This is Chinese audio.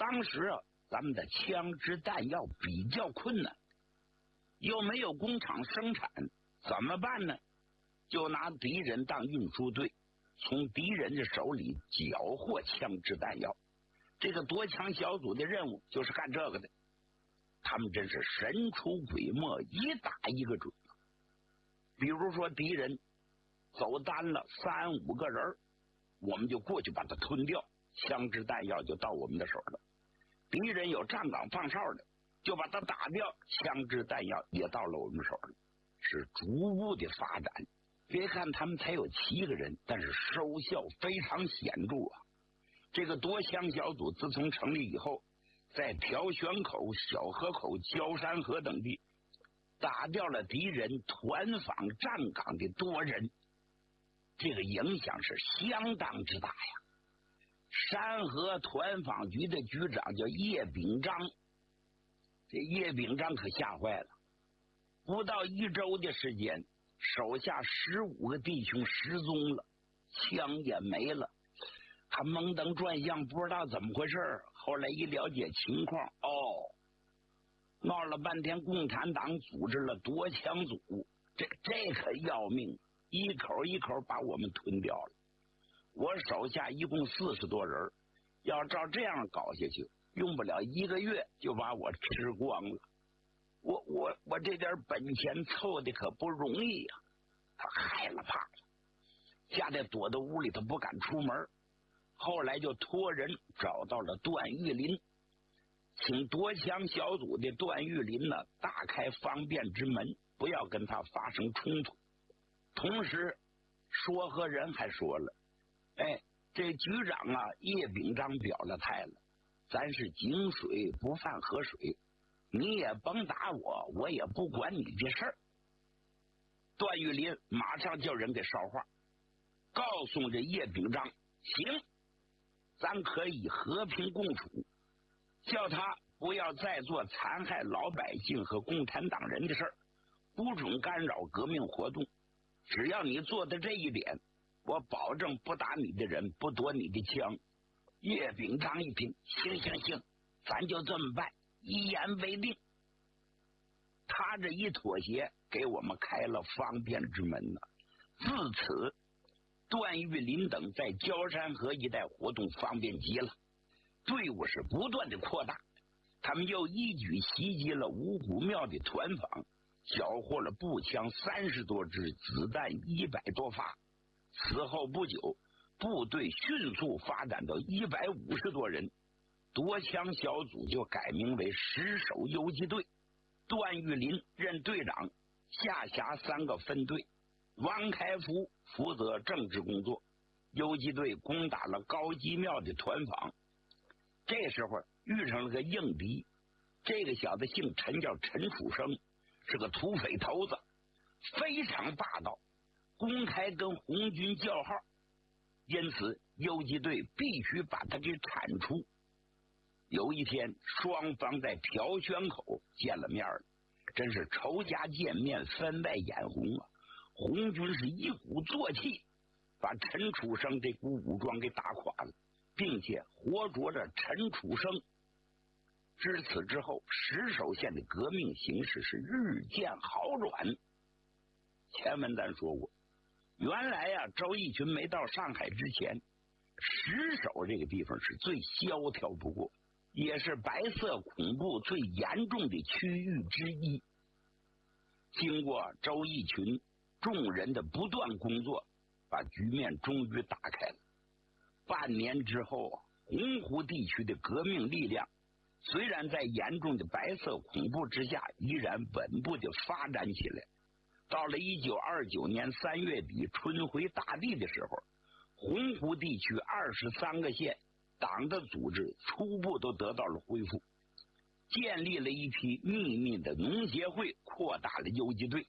当时啊，咱们的枪支弹药比较困难，又没有工厂生产，怎么办呢？就拿敌人当运输队，从敌人的手里缴获枪支弹药。这个夺枪小组的任务就是干这个的，他们真是神出鬼没，一打一个准。比如说敌人走单了3、5个人，我们就过去把他吞掉，枪支弹药就到我们的手了。敌人有站岗放哨的，就把他打掉，枪支弹药也到了我们手了。是逐步的发展，别看他们才有7个人，但是收效非常显著啊。这个夺枪小组自从成立以后，在条玄口、小河口、焦山河等地打掉了敌人团坊站岗的多人，这个影响是相当之大呀。山河团坊局的局长叫叶秉章，这叶秉章可吓坏了，不到1周的时间，手下15个弟兄失踪了，枪也没了，他懵登转向，不知道怎么回事。后来一了解情况，闹了半天共产党组织了夺枪组，这可要命，一口一口把我们吞掉了。我手下一共40多人，要照这样搞下去，用不了1个月就把我吃光了。我这点本钱凑的可不容易呀。他害了怕了，吓得躲到屋里头不敢出门。后来就托人找到了段玉林，请夺枪小组的段玉林呢大开方便之门，不要跟他发生冲突。同时说和人还说了，这局长啊叶秉章表了态了，咱是井水不犯河水，你也甭打我，我也不管你的事儿。段玉林马上叫人给捎话，告诉这叶秉章，行，咱可以和平共处，叫他不要再做残害老百姓和共产党人的事儿，不准干扰革命活动。只要你做的这一点，我保证不打你的人，不夺你的枪。叶秉章一听，行，咱就这么办，一言为定。他这一妥协，给我们开了方便之门呢。自此，段玉林等在焦山河一带活动方便极了，队伍是不断的扩大。他们又一举袭击了五谷庙的团坊，缴获了步枪30多支，子弹100多发。此后不久，部队迅速发展到150多人，夺枪小组就改名为石首游击队。段玉林任队长，下辖3个分队，王开福负责政治工作。游击队攻打了高基庙的团坊，这时候遇上了个硬敌，这个小子姓陈，叫陈楚生，是个土匪头子，非常霸道，公开跟红军叫号，因此游击队必须把他给铲除。有一天，双方在条玄口见了面了，真是仇家见面，分外眼红啊！红军是一鼓作气，把陈楚生这股武装给打垮了，并且活捉着陈楚生。至此之后，石首县的革命形势是日渐好转。前文咱说过，原来啊，周逸群没到上海之前，石首这个地方是最萧条不过，也是白色恐怖最严重的区域之一。经过周逸群众人的不断工作，把局面终于打开了。半年之后，洪湖地区的革命力量虽然在严重的白色恐怖之下，依然稳步的发展起来。到了1929年3月底，春回大地的时候，洪湖地区23个县党的组织初步都得到了恢复，建立了一批秘密的农协会，扩大了游击队。